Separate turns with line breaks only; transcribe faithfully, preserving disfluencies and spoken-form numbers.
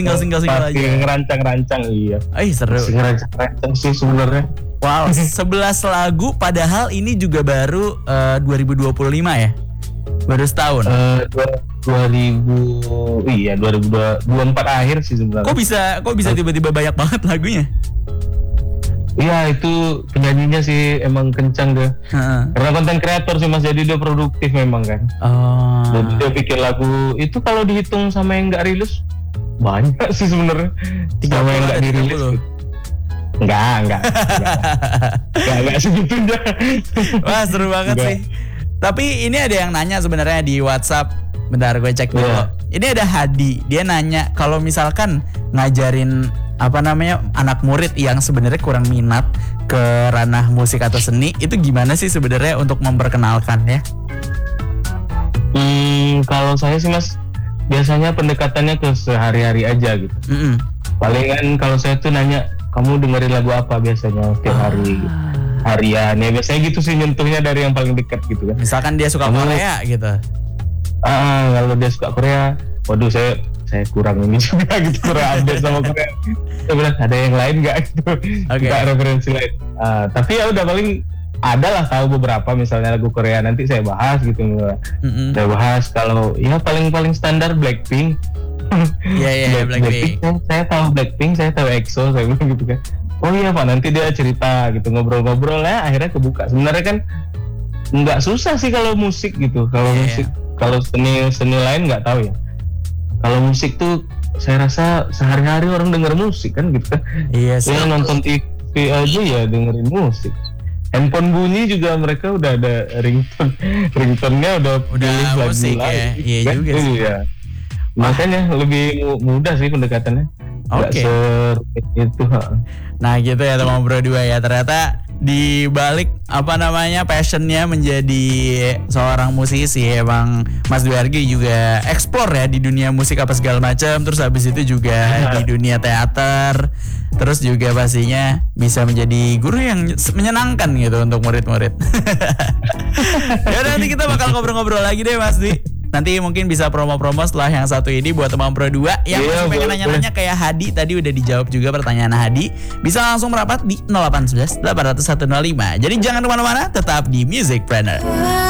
Single-single aja.
Masih ngerancang-rancang, iya.
Eh seru.
Masih ngerancang-rancang sih sebenarnya.
Wow, sebelas lagu padahal ini juga baru uh, dua ribu dua puluh lima ya? Baru setahun?
Uh, dua ribu, iya dua ribu dua puluh empat akhir sih sebenarnya.
Kok bisa, kok bisa tiba-tiba banyak banget lagunya?
Iya itu penyanyinya sih emang kencang deh.
Ha.
Karena konten kreator sih Mas, jadi dia produktif memang kan.
Oh.
Jadi dia bikin lagu, itu kalau dihitung sama yang nggak rilis, banyak sih sebenarnya. Sama yang nggak dirilis. Enggak, enggak. Enggak, enggak segitunya.
Wah, seru banget
enggak.
sih. Tapi ini ada yang nanya sebenarnya di WhatsApp. Bentar gue cek dulu. Yeah. Ini ada Hadi. Dia nanya kalau misalkan ngajarin apa namanya anak murid yang sebenarnya kurang minat ke ranah musik atau seni, itu gimana sih sebenarnya untuk memperkenalkannya?
Hmm, kalau saya sih Mas, biasanya pendekatannya ke sehari-hari aja gitu.
Mm-mm.
Palingan kalau saya tuh nanya, kamu dengerin lagu apa biasanya setiap
ah.
hari gitu. Harian ya biasanya gitu sih, nyentuhnya dari yang paling dekat gitu kan.
Misalkan dia suka kamu, Korea gitu.
Ah, kalau dia suka Korea, waduh saya saya kurang ini juga gitu, kurang update sama Korea. Saya bilang ada yang lain nggak gitu,
okay.
nggak referensi lain. Uh, tapi ya udah paling ada lah tahu beberapa misalnya lagu Korea, nanti saya bahas gitu. Mm-hmm. Saya bahas kalau ya paling paling standar Blackpink.
Iya yeah, iya yeah, Blackpink.
Blackpink. Saya tahu Blackpink, saya tahu EXO, saya bilang gitu kan. Oh iya Pak, nanti dia cerita gitu, ngobrol-ngobrol ya akhirnya kebuka. Sebenarnya kan nggak susah sih kalau musik gitu, kalau yeah, musik. Yeah. Kalau seni seni lain nggak tahu ya. Kalau musik tuh saya rasa sehari-hari orang denger musik kan gitu kan.
Iya sih.
Ya nonton T V aja ya dengerin musik. Handphone bunyi juga mereka udah ada ringtone, ringtone-nya udah
udah musik ya. Iya
kan?
juga sih.
Iya. Makanya lebih mudah sih pendekatannya.
Oke.
Okay. Itu.
Nah gitu ya teman bro dua ya, ternyata di balik apa namanya passionnya menjadi seorang musisi, emang Mas Dwi Argi juga explore ya di dunia musik apa segala macam, terus habis itu juga di dunia teater, terus juga pastinya bisa menjadi guru yang menyenangkan gitu untuk murid-murid. Ya nanti kita bakal ngobrol-ngobrol lagi deh Mas Dwi. Nanti mungkin bisa promo-promo setelah yang satu ini buat teman Pro dua yang yeah, masih pengen nanya-nanya kayak Hadi tadi udah dijawab juga pertanyaan Hadi. Bisa langsung merapat di nol delapan satu satu delapan nol satu nol lima. Jadi jangan kemana-mana, tetap di Musicpreneur.